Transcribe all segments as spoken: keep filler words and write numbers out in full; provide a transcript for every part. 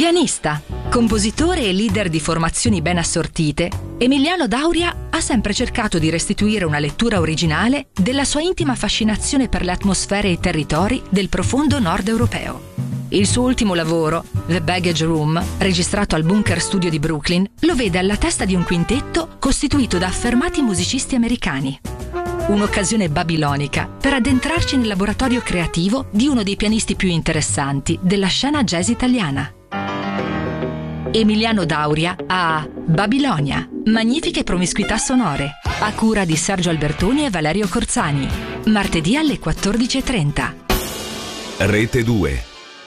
Pianista, compositore e leader di formazioni ben assortite, Emiliano Dauria ha sempre cercato di restituire una lettura originale della sua intima fascinazione per le atmosfere e i territori del profondo nord europeo. Il suo ultimo lavoro, The Baggage Room, registrato al Bunker Studio di Brooklyn, lo vede alla testa di un quintetto costituito da affermati musicisti americani. Un'occasione babilonica per addentrarci nel laboratorio creativo di uno dei pianisti più interessanti della scena jazz italiana. Emiliano Dauria a Babilonia, magnifiche promiscuità sonore, a cura di Sergio Albertoni e Valerio Corzani, martedì alle quattordici e trenta. Rete due.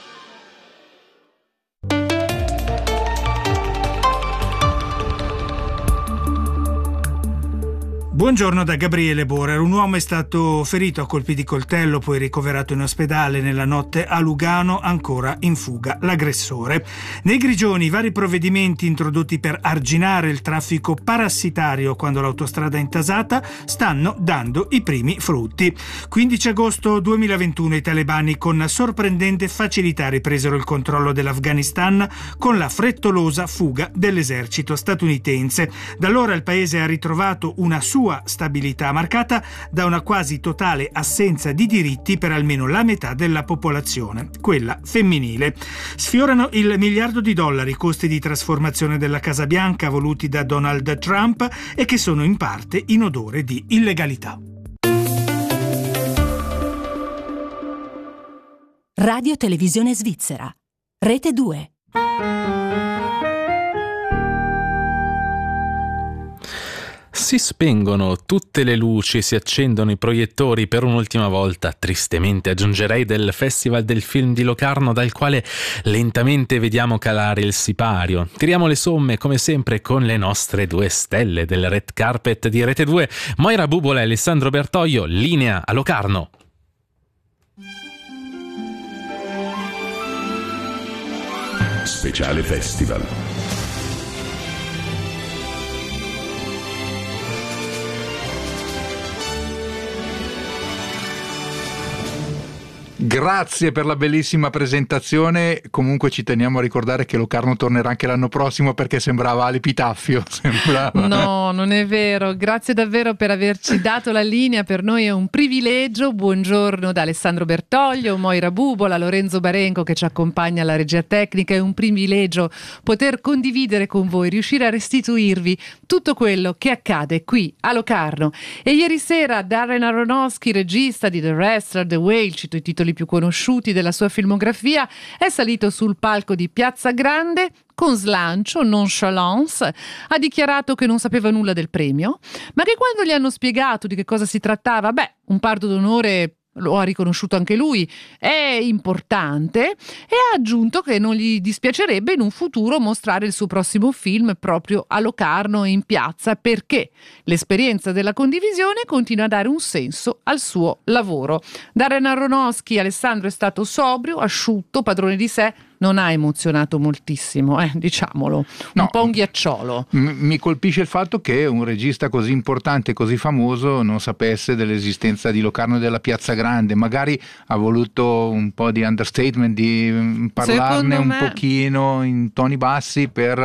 Buongiorno da Gabriele Borer. Un uomo è stato ferito a colpi di coltello, poi ricoverato in ospedale nella notte a Lugano, ancora in fuga l'aggressore. Nei Grigioni i vari provvedimenti introdotti per arginare il traffico parassitario quando l'autostrada è intasata stanno dando i primi frutti. quindici agosto duemilaventuno i talebani con sorprendente facilità ripresero il controllo dell'Afghanistan con la frettolosa fuga dell'esercito statunitense. Da allora il paese ha ritrovato una sua stabilità marcata da una quasi totale assenza di diritti per almeno la metà della popolazione, quella femminile. Sfiorano il miliardo di dollari i costi di trasformazione della Casa Bianca voluti da Donald Trump e che sono in parte in odore di illegalità. Radio Televisione Svizzera, Rete due. Si spengono tutte le luci, si accendono i proiettori per un'ultima volta, tristemente aggiungerei, del Festival del Film di Locarno, dal quale lentamente vediamo calare il sipario. Tiriamo le somme come sempre con le nostre due stelle del red carpet di Rete due, Moira Bubola e Alessandro Bertoglio, linea a Locarno. Speciale Festival. Grazie per la bellissima presentazione. Comunque ci teniamo a ricordare che Locarno tornerà anche l'anno prossimo, perché sembrava l'epitaffio. Sembrava. No, non è vero. Grazie davvero per averci dato la linea. Per noi è un privilegio. Buongiorno da Alessandro Bertoglio, Moira Bubola, Lorenzo Barenco che ci accompagna alla regia tecnica. È un privilegio poter condividere con voi, riuscire a restituirvi tutto quello che accade qui a Locarno. E ieri sera Darren Aronofsky, regista di The Wrestler, The Whale, cito i titoli più conosciuti della sua filmografia, è salito sul palco di Piazza Grande con slancio, nonchalance, ha dichiarato che non sapeva nulla del premio, ma che quando gli hanno spiegato di che cosa si trattava, beh, un parto d'onore lo ha riconosciuto anche lui, è importante, e ha aggiunto che non gli dispiacerebbe in un futuro mostrare il suo prossimo film proprio a Locarno e in piazza, perché l'esperienza della condivisione continua a dare un senso al suo lavoro. Darren Aronofsky, Alessandro, è stato sobrio, asciutto, padrone di sé, non ha emozionato moltissimo, eh, diciamolo, un no, po' un ghiacciolo. M- mi colpisce il fatto che un regista così importante e così famoso non sapesse dell'esistenza di Locarno e della Piazza Grande. Magari ha voluto un po' di understatement, di mh, parlarne un me... pochino in toni bassi per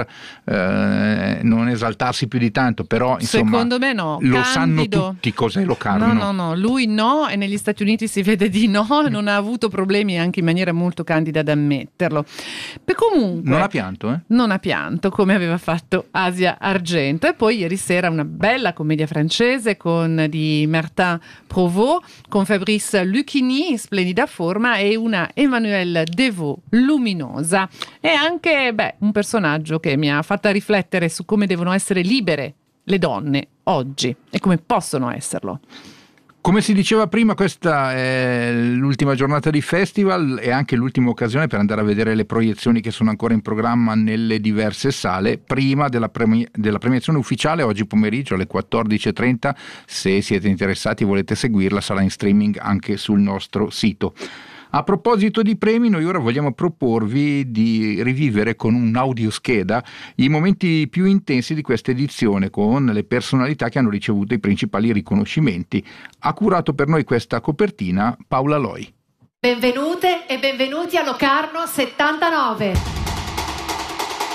eh, non esaltarsi più di tanto, però insomma secondo me no, lo candido. Sanno tutti cos'è Locarno. No, no, no, lui no, e negli Stati Uniti si vede di no, non ha avuto problemi anche in maniera molto candida ad ammetterlo. Per comunque non ha pianto, eh? Non ha pianto come aveva fatto Asia Argento. E poi ieri sera una bella commedia francese con di Martin Provost, con Fabrice Lucchini in splendida forma e una Emmanuelle Devaux luminosa. E anche beh, un personaggio che mi ha fatta riflettere su come devono essere libere le donne oggi e come possono esserlo. Come si diceva prima, questa è l'ultima giornata di festival e anche l'ultima occasione per andare a vedere le proiezioni che sono ancora in programma nelle diverse sale, prima della, premi- della premiazione ufficiale oggi pomeriggio alle quattordici e trenta. Se siete interessati e volete seguirla, sarà in streaming anche sul nostro sito. A proposito di premi, noi ora vogliamo proporvi di rivivere con un'audioscheda i momenti più intensi di questa edizione, con le personalità che hanno ricevuto i principali riconoscimenti. Ha curato per noi questa copertina Paola Loi. Benvenute e benvenuti a Locarno settantanove.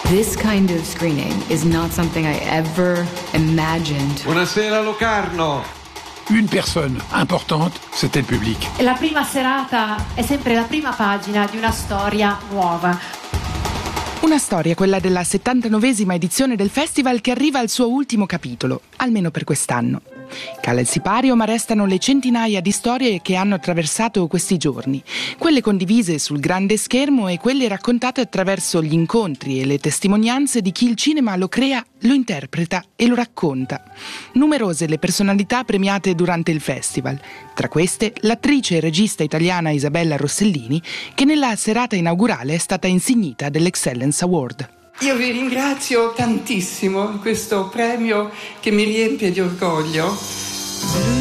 This kind of screening is not something I ever imagined. Buonasera Locarno. Une personne importante, c'était le public. La prima serata è sempre la prima pagina di una storia nuova. Una storia, quella della settantanovesima edizione del festival, che arriva al suo ultimo capitolo, almeno per quest'anno. Cala il sipario, ma restano le centinaia di storie che hanno attraversato questi giorni, quelle condivise sul grande schermo e quelle raccontate attraverso gli incontri e le testimonianze di chi il cinema lo crea, lo interpreta e lo racconta. Numerose le personalità premiate durante il festival, tra queste l'attrice e regista italiana Isabella Rossellini, che nella serata inaugurale è stata insignita dell'Excellence Award. Io vi ringrazio tantissimo di questo premio che mi riempie di orgoglio.